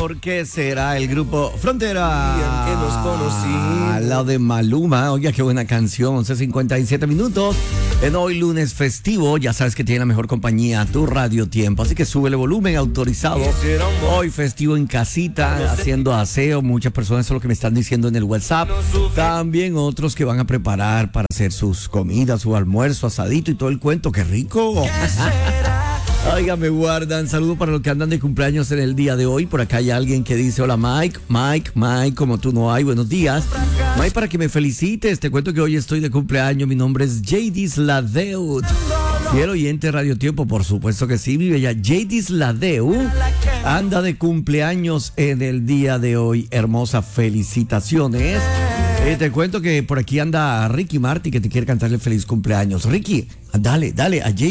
porque será el grupo Frontera. Que nos conocimos. Al lado de Maluma. Oiga, qué buena canción. 11:57 minutos. En hoy lunes festivo, ya sabes que tiene la mejor compañía, tu Radio Tiempo. Así que súbele volumen, autorizado. Hoy festivo en casita, haciendo aseo. Muchas personas, eso es lo que me están diciendo en el WhatsApp. También otros que van a preparar para hacer sus comidas, su almuerzo, asadito y todo el cuento. ¡Qué rico! Oiga, me guardan. Saludos para los que andan de cumpleaños en el día de hoy. Por acá hay alguien que dice: hola Mike, como tú no hay, buenos días. Mike, para que me felicites, te cuento que hoy estoy de cumpleaños. Mi nombre es Jadis Ladeu. Fiel oyente de Radio Tiempo, por supuesto que sí, mi bella Jadis Ladeu anda de cumpleaños en el día de hoy. Hermosa, felicitaciones. Te cuento que por aquí anda Ricky Martin, que te quiere cantarle feliz cumpleaños. Ricky, dale a Jadis.